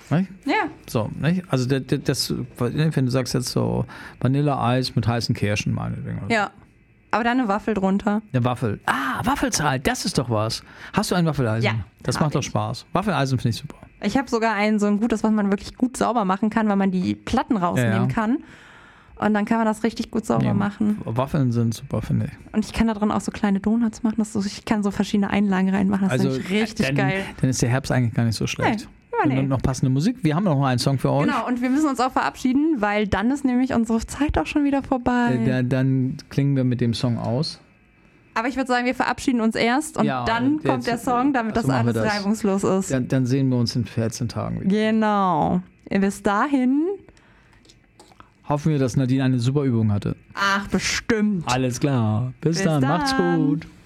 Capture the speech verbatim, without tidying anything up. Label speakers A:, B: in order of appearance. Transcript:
A: Nicht?
B: Ja.
A: So, nicht? Also das, das, wenn du sagst jetzt so Vanilleeis mit heißen Kirschen, meinetwegen.
B: Ja. Aber da eine Waffel drunter.
A: Eine Waffel. Ah, Waffelzahl, das ist doch was. Hast du ein Waffeleisen?
B: Ja,
A: Das
B: hab
A: macht doch
B: ich.
A: Spaß. Waffeleisen finde ich super.
B: Ich habe sogar ein so ein gutes, was man wirklich gut sauber machen kann, weil man die Platten rausnehmen
A: Ja, ja.
B: kann. Und dann kann man das richtig gut sauber
A: Nee,
B: machen.
A: Waffeln sind super, finde ich.
B: Und ich kann da drin auch so kleine Donuts machen. Das so, ich kann so verschiedene Einlagen reinmachen. Das
A: Also
B: finde ich richtig
A: dann,
B: geil.
A: Dann ist der Herbst eigentlich gar nicht so schlecht.
B: Nee,
A: Und
B: nee.
A: noch passende Musik. Wir haben noch einen Song für euch.
B: Genau, und wir müssen uns auch verabschieden, weil dann ist nämlich unsere Zeit auch schon wieder vorbei.
A: Äh, da, dann klingen wir mit dem Song aus.
B: Aber ich würde sagen, wir verabschieden uns erst und
A: Ja,
B: dann
A: jetzt-
B: kommt der Song, damit
A: so
B: das
A: machen wir
B: alles
A: das.
B: reibungslos ist.
A: Dann, dann sehen wir uns in vierzehn Tagen wieder.
B: Genau. Bis dahin.
A: Hoffen wir, dass Nadine eine super Übung hatte.
B: Ach, bestimmt.
A: Alles klar. Bis,
B: Bis
A: dann.
B: dann.
A: Macht's gut.